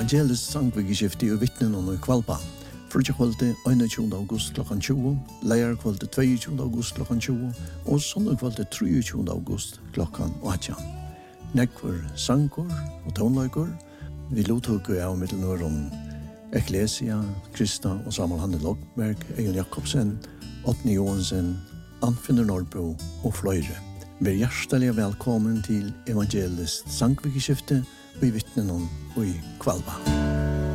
Evangelisk sangvikeskifte i vittnen og i Kvalpa. Frutjekvalde 21. august klokkan 20, leierkvalde 22. august klokkan 20 og søndagkvalde 23. august klokkan 18. Nekvar sanger og tonlager. Vi lottok av Middelnøren Ecclesia, Krista og Samuel Hanne Lokberg, Egon Jakobsen, Åtni Johansen, Anfinner Norrbo og fløyre. Vær hjertelig velkommen til Evangelisk sangvikeskifte i vittnen og i Kvalpa.